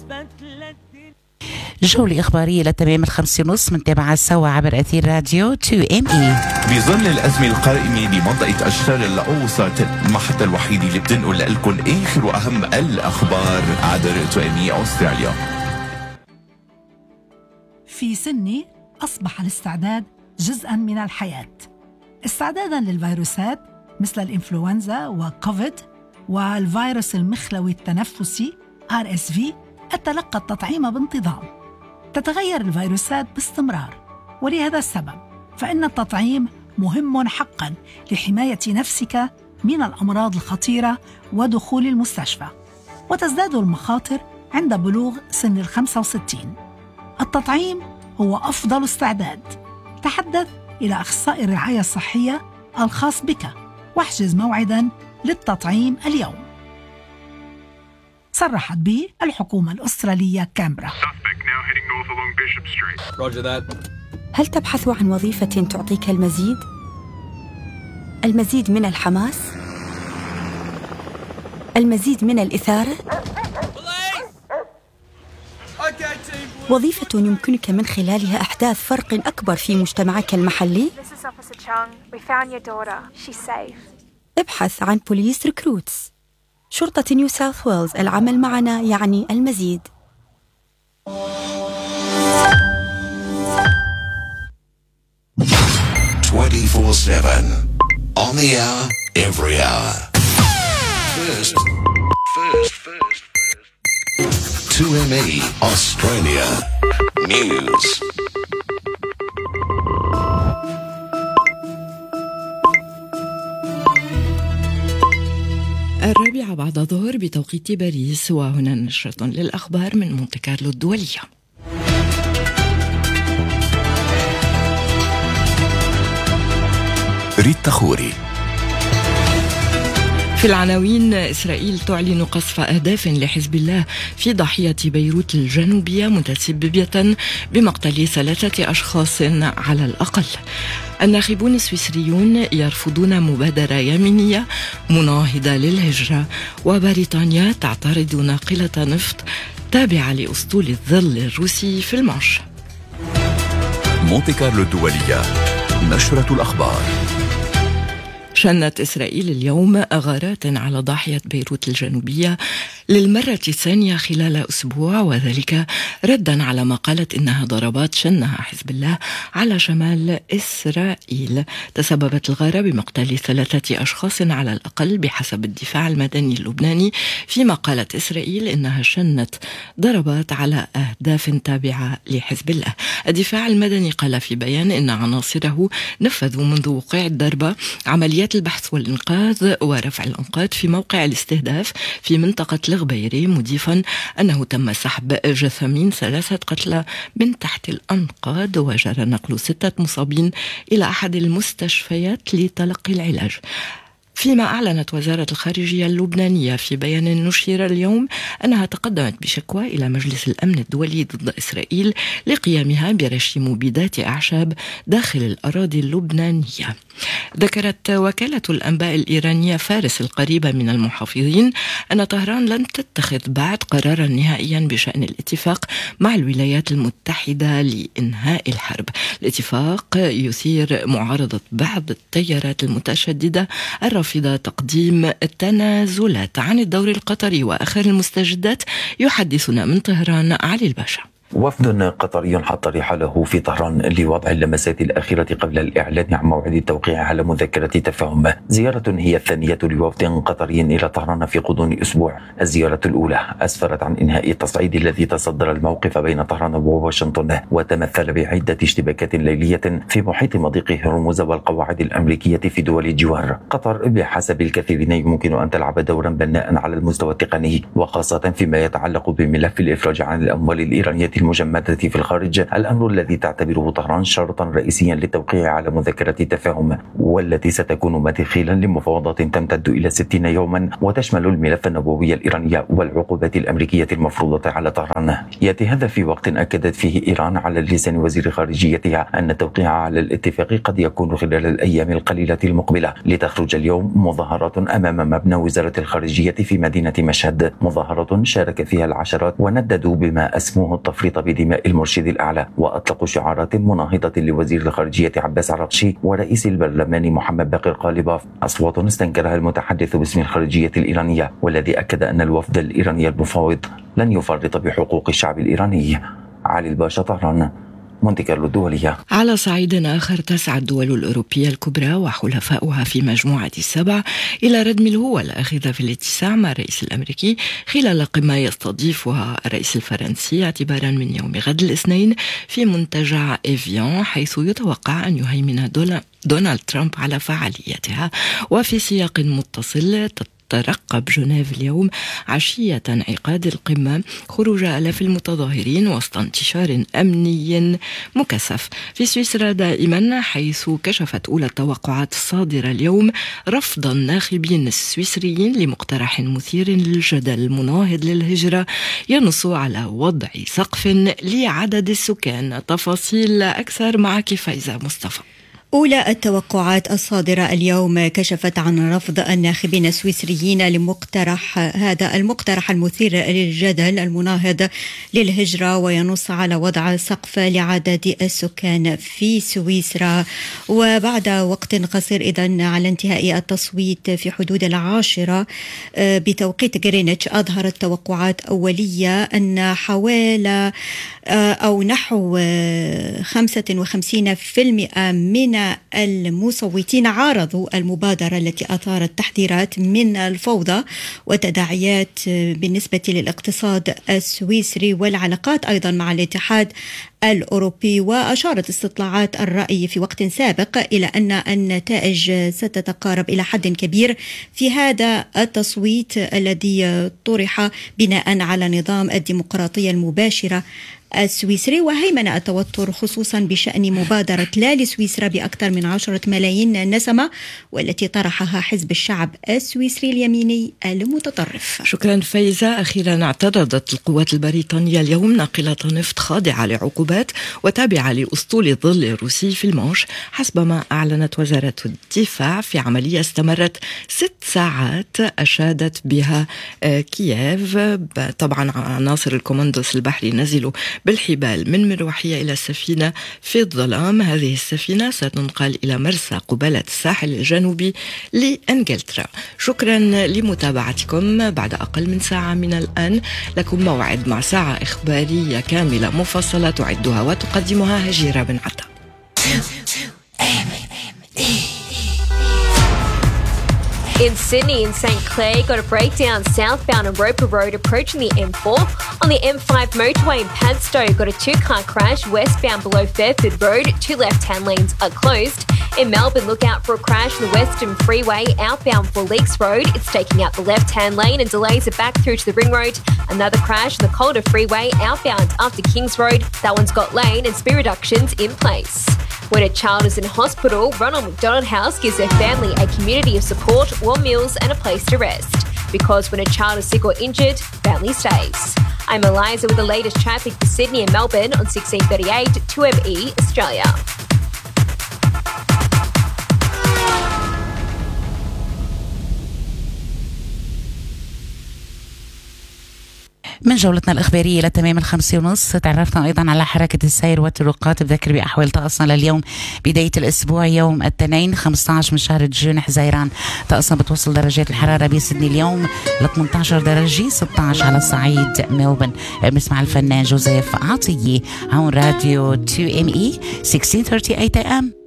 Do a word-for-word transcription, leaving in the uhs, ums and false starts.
جولة إخبارية لتمام الخمسة ونص منتابعة سوا عبر أثير راديو تو إم إي. بظل الأزمة القائمة بمنطقة أشتار الأوسط، المحطة الوحيدة اللي بتنقل لكم آخر وأهم الأخبار عبر تو إم إي أستراليا. في سني أصبح الاستعداد جزءاً من الحياة، استعداداً للفيروسات مثل الإنفلونزا وكوفيد والفيروس المخلوي التنفسي آر إس في. أتلقى التطعيم بانتظام. تتغير الفيروسات باستمرار، ولهذا السبب فإن التطعيم مهم حقاً لحماية نفسك من الأمراض الخطيرة ودخول المستشفى، وتزداد المخاطر عند بلوغ سن الخمسة وستين. التطعيم هو أفضل استعداد. تحدث إلى أخصائي الرعاية الصحية الخاص بك واحجز موعداً للتطعيم اليوم. صرحت به الحكومة الأسترالية كامبرا. هل تبحث عن وظيفة تعطيك المزيد؟ المزيد من الحماس؟ المزيد من الإثارة؟ وظيفة يمكنك من خلالها إحداث فرق أكبر في مجتمعك المحلي؟ ابحث عن بوليس ريكروتس. شرطة نيو ساوث ويلز، العمل معنا يعني المزيد. twenty-four seven on the hour, every hour. First, first, first, first. two M E Australia News. الرابعة بعد الظهر بتوقيت باريس، وهنا نشرة للأخبار من مونتي كارلو الدولية. ريت تخوري. في العناوين: إسرائيل تعلن قصف أهداف لحزب الله في ضاحية بيروت الجنوبية متسببة بمقتل ثلاثة أشخاص على الأقل. الناخبون السويسريون يرفضون مبادرة يمينية مناهضة للهجرة. وبريطانيا تعترض ناقلة نفط تابعة لأسطول الظل الروسي في المانش. مونتي كارلو الدولية، نشرة الأخبار. شنت إسرائيل اليوم غارات على ضاحية بيروت الجنوبية للمرة الثانية خلال أسبوع، وذلك ردا على ما قالت إنها ضربات شنها حزب الله على شمال إسرائيل. تسببت الغارة بمقتل ثلاثة أشخاص على الأقل بحسب الدفاع المدني اللبناني، فيما قالت إسرائيل إنها شنت ضربات على أهداف تابعة لحزب الله. الدفاع المدني قال في بيان إن عناصره نفذوا منذ وقوع الضربة عمليات البحث والإنقاذ ورفع الأنقاض في موقع الاستهداف في منطقة الغبيري، مضيفا أنه تم سحب جثامين ثلاثة قتلى من تحت الأنقاض، وجرى نقل ستة مصابين إلى أحد المستشفيات لتلقي العلاج. فيما أعلنت وزارة الخارجية اللبنانية في بيان نشر اليوم أنها تقدمت بشكوى إلى مجلس الأمن الدولي ضد إسرائيل لقيامها برش مبيدات أعشاب داخل الأراضي اللبنانية. ذكرت وكالة الأنباء الإيرانية فارس القريبة من المحافظين أن طهران لن تتخذ بعد قرارا نهائيا بشأن الاتفاق مع الولايات المتحدة لإنهاء الحرب. الاتفاق يثير معارضة بعض التيارات المتشددة الرافضة تقديم التنازلات عن الدور القطري وآخر المستجدات. يحدثنا من طهران علي الباشا. وفد قطري حط رحاله في طهران لوضع اللمسات الأخيرة قبل الإعلان عن موعد التوقيع على مذكرة تفاهم. زيارة هي الثانية لوفد قطري إلى طهران في غضون أسبوع. الزيارة الأولى أسفرت عن إنهاء التصعيد الذي تصدر الموقف بين طهران وواشنطن، وتمثل بعدة اشتباكات ليلية في محيط مضيق هرمز والقواعد الأمريكية في دول الجوار. قطر بحسب الكثيرين يمكن أن تلعب دورا بناء على المستوى التقني، وخاصة فيما يتعلق بملف الإفراج عن الأموال الإيرانية المجمدة في الخارج، الأمر الذي تعتبره طهران شرطا رئيسيا للتوقيع على مذكرة تفاهم، والتي ستكون مدخلا لمفاوضات تمتد إلى ستين يوما وتشمل الملف النووي الإيراني والعقوبات الأمريكية المفروضة على طهران. يأتي هذا في وقت أكدت فيه إيران على لسان وزير خارجيتها أن التوقيع على الاتفاق قد يكون خلال الأيام القليلة المقبلة، لتخرج اليوم مظاهرات أمام مبنى وزارة الخارجية في مدينة مشهد، مظاهرة شارك فيها العشرات ونددوا بما أسموه التفريط بدماء المرشد الأعلى، وأطلقوا شعارات مناهضة لوزير الخارجية عباس عراقشي ورئيس البرلمان محمد باقر قالباف، أصوات استنكرها المتحدث باسم الخارجية الإيرانية، والذي أكد أن الوفد الإيراني المفاوض لن يفرط بحقوق الشعب الإيراني. علي الباشا، طهران، مونتي كارلو الدولية. على صعيد آخر، تسعى الدول الأوروبية الكبرى وحلفاؤها في مجموعة السبع إلى ردم الهوة الآخذة في الاتساع مع الرئيس الأمريكي خلال قمة يستضيفها الرئيس الفرنسي اعتبارا من يوم غد الاثنين في منتجع إيفيان، حيث يتوقع أن يهيمن دونالد ترامب على فعاليتها. وفي سياق متصل، ترقب جنيف اليوم عشية انعقاد القمة خروج آلاف المتظاهرين وسط انتشار أمني مكثف. في سويسرا دائما، حيث كشفت أولى التوقعات الصادرة اليوم رفض الناخبين السويسريين لمقترح مثير للجدل مناهض للهجرة ينص على وضع سقف لعدد السكان. تفاصيل أكثر معك فايزة مصطفى. أولى التوقعات الصادرة اليوم كشفت عن رفض الناخبين السويسريين لمقترح هذا المقترح المثير للجدل المناهض للهجرة وينص على وضع سقف لعدد السكان في سويسرا. وبعد وقت قصير إذن على انتهاء التصويت في حدود العاشرة بتوقيت غرينتش، أظهرت توقعات أولية أن حوالي أو نحو خمسة وخمسين بالمئة من المصوتين عارضوا المبادرة التي أثارت تحذيرات من الفوضى وتداعيات بالنسبة للاقتصاد السويسري والعلاقات أيضا مع الاتحاد الأوروبي. وأشارت استطلاعات الرأي في وقت سابق إلى أن النتائج ستتقارب إلى حد كبير في هذا التصويت الذي طرح بناء على نظام الديمقراطية المباشرة السويسري. وهيمن التوتر خصوصا بشأن مبادرة لا لسويسرا بأكثر من عشرة ملايين نسمة، والتي طرحها حزب الشعب السويسري اليميني المتطرف. شكرا فايزة. أخيرا، اعترضت القوات البريطانية اليوم ناقلة نفط خاضعة لعقوبات وتابعة لأسطول الظل الروسي في المانش، حسب ما أعلنت وزارة الدفاع في عملية استمرت ست ساعات أشادت بها كييف. طبعا عناصر الكوماندوس البحري نزلوا بالحبال من مروحية إلى السفينة في الظلام. هذه السفينة ستنقل إلى مرسى قبالة الساحل الجنوبي لإنجلترا. شكرا لمتابعتكم. بعد أقل من ساعة من الآن لكم موعد مع ساعة إخبارية كاملة مفصلة تعدها وتقدمها هجيرة بن عطا. In Sydney and St Clair, got a breakdown southbound on Roper Road approaching the M four. On the M five motorway in Padstow, got a two-car crash westbound below Fairford Road. Two left-hand lanes are closed. In Melbourne, look out for a crash on the Western Freeway outbound for Leaks Road. It's taking out the left-hand lane and delays are back through to the Ring Road. Another crash on the Calder Freeway outbound after Kings Road. That one's got lane and speed reductions in place. When a child is in hospital, Ronald McDonald House gives their family a community of support, warm meals and a place to rest. Because when a child is sick or injured, family stays. I'm Eliza with the latest traffic for Sydney and Melbourne on sixteen thirty-eight two M E Australia. من جولتنا الإخبارية إلى تمام الخمسة ونص تعرفنا أيضا على حركة السير والطرقات. بذكر بأحوال طقسنا لليوم. بداية الأسبوع يوم الاثنين خمسة عشر من شهر جون حزيران، طقسنا بتوصل درجات الحرارة بسيدني اليوم ل ثمانية عشر درجة، ستة عشر على صعيد ملبورن. بنسمع الفنان جوزيف عطية عن راديو تو إم إي ستة عشر ثلاثين إيه إم.